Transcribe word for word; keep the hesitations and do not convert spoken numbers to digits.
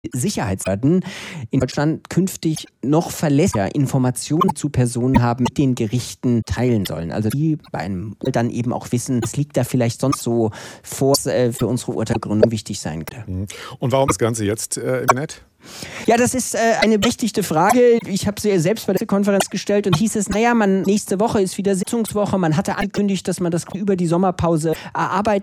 Sicherheitsbehörden in Deutschland künftig noch verlässlicher Informationen zu Personen haben, mit den Gerichten teilen sollen. Also die bei einem dann eben auch wissen, was liegt da vielleicht sonst so vor, was äh, für unsere Urteilsgründung wichtig sein könnte. Und warum das Ganze jetzt äh, im Internet? Ja, das ist äh, eine berechtigte Frage. Ich habe sie selbst bei der Konferenz gestellt und hieß es, naja, man, nächste Woche ist wieder Sitzungswoche. Man hatte angekündigt, dass man das über die Sommerpause erarbeitet.